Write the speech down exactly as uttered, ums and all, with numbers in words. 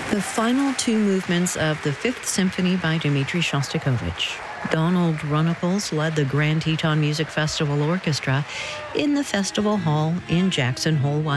The final two movements of the Fifth Symphony by Dmitri Shostakovich. Donald Runnicles led the Grand Teton Music Festival Orchestra in the Festival Hall in Jackson Hole, Wyoming.